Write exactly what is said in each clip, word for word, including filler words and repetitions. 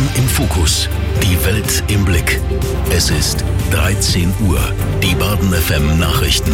im Fokus. Die Welt im Blick. Es ist dreizehn Uhr. Die Baden F M Nachrichten.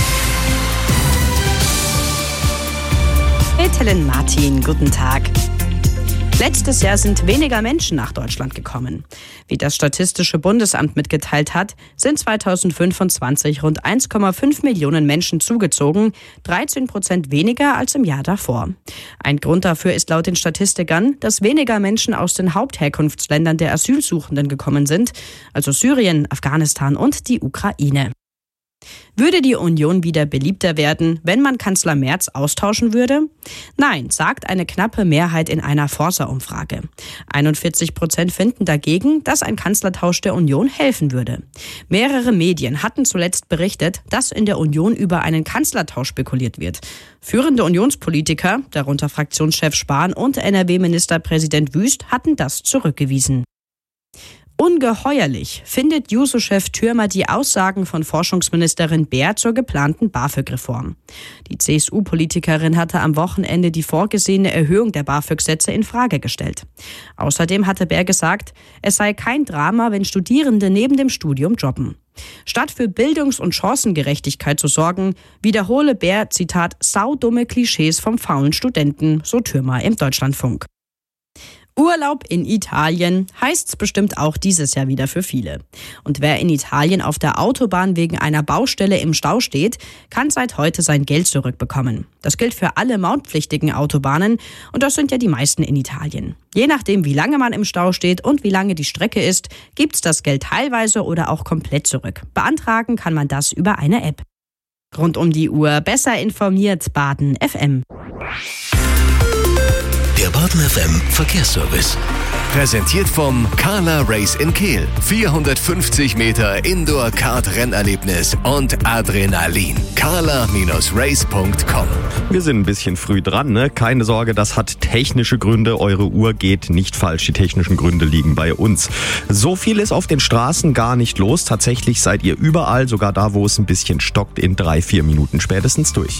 Mit Helen Martin, guten Tag. Letztes Jahr sind weniger Menschen nach Deutschland gekommen. Wie das Statistische Bundesamt mitgeteilt hat, sind zweitausendfünfundzwanzig rund eins Komma fünf Millionen Menschen zugezogen, dreizehn Prozent weniger als im Jahr davor. Ein Grund dafür ist laut den Statistikern, dass weniger Menschen aus den Hauptherkunftsländern der Asylsuchenden gekommen sind, also Syrien, Afghanistan und die Ukraine. Würde die Union wieder beliebter werden, wenn man Kanzler Merz austauschen würde? Nein, sagt eine knappe Mehrheit in einer Forsa-Umfrage. einundvierzig Prozent finden dagegen, dass ein Kanzlertausch der Union helfen würde. Mehrere Medien hatten zuletzt berichtet, dass in der Union über einen Kanzlertausch spekuliert wird. Führende Unionspolitiker, darunter Fraktionschef Spahn und N R W-Ministerpräsident Wüst, hatten das zurückgewiesen. Ungeheuerlich findet Juso-Chef Thürmer die Aussagen von Forschungsministerin Baer zur geplanten BAföG-Reform. Die C S U-Politikerin hatte am Wochenende die vorgesehene Erhöhung der BAföG-Sätze in Frage gestellt. Außerdem hatte Baer gesagt, es sei kein Drama, wenn Studierende neben dem Studium jobben. Statt für Bildungs- und Chancengerechtigkeit zu sorgen, wiederhole Baer, Zitat, saudumme Klischees vom faulen Studenten, so Thürmer im Deutschlandfunk. Urlaub in Italien heißt's bestimmt auch dieses Jahr wieder für viele. Und wer in Italien auf der Autobahn wegen einer Baustelle im Stau steht, kann seit heute sein Geld zurückbekommen. Das gilt für alle mautpflichtigen Autobahnen und das sind ja die meisten in Italien. Je nachdem, wie lange man im Stau steht und wie lange die Strecke ist, gibt's das Geld teilweise oder auch komplett zurück. Beantragen kann man das über eine App. Rund um die Uhr besser informiert Baden F M. Der Baden F M Verkehrsservice. Präsentiert vom Carla Race in Kehl. vierhundertfünfzig Meter Indoor-Kart-Rennerlebnis und Adrenalin. carla Race punkt com. Wir sind ein bisschen früh dran, ne? Keine Sorge, das hat technische Gründe. Eure Uhr geht nicht falsch. Die technischen Gründe liegen bei uns. So viel ist auf den Straßen gar nicht los. Tatsächlich seid ihr überall, sogar da, wo es ein bisschen stockt, in drei, vier Minuten spätestens durch.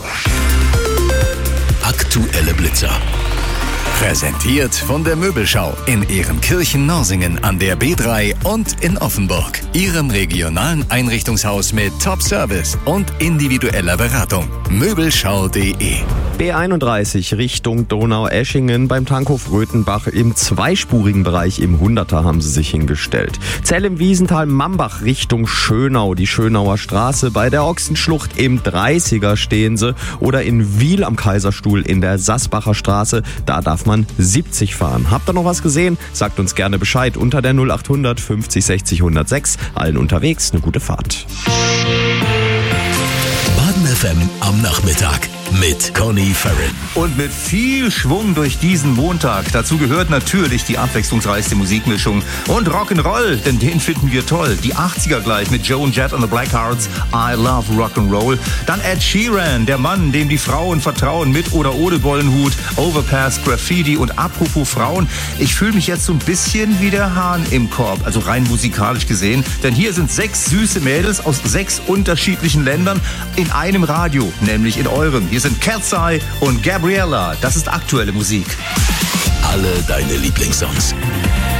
Aktuelle Blitzer. Präsentiert von der Möbelschau in Ehrenkirchen-Norsingen an der B drei und in Offenburg. Ihrem regionalen Einrichtungshaus mit Top-Service und individueller Beratung. Möbelschau punkt de. B einunddreißig Richtung Donau-Eschingen beim Tankhof Röthenbach im zweispurigen Bereich im Hunderter haben sie sich hingestellt. Zell im Wiesental Mambach Richtung Schönau, die Schönauer Straße. Bei der Ochsenschlucht im dreißiger stehen sie. Oder in Wiel am Kaiserstuhl in der Sassbacher Straße. Da darf man siebzig fahren. Habt ihr noch was gesehen? Sagt uns gerne Bescheid unter der null acht hundert fünfzig sechzig hundertsechs. Allen unterwegs eine gute Fahrt. Baden F M am Nachmittag mit Conny Farren. Und mit viel Schwung durch diesen Montag. Dazu gehört natürlich die abwechslungsreichste Musikmischung und Rock'n'Roll, denn den finden wir toll. Die achtziger gleich mit Joan Jett and the Blackhearts, I Love Rock'n'Roll. Dann Ed Sheeran, der Mann, dem die Frauen vertrauen, mit oder ohne Bollenhut, Overpass, Graffiti und apropos Frauen. Ich fühle mich jetzt so ein bisschen wie der Hahn im Korb, also rein musikalisch gesehen. Denn hier sind sechs süße Mädels aus sechs unterschiedlichen Ländern in einem Radio, nämlich in eurem. Hier sind Cat's Eye und Gabriella. Das ist aktuelle Musik. Alle deine Lieblingssongs.